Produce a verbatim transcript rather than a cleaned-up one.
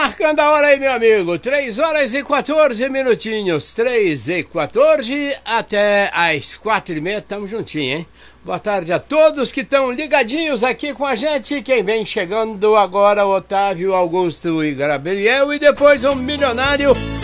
marcando a hora aí, meu amigo. três horas e quatorze minutinhos. três e quatorze até às quatro e meia. Tamo juntinho, hein? Boa tarde a todos que estão ligadinhos aqui com a gente. Quem vem chegando agora, Otávio, Augusto e Gabriel. E depois o milionário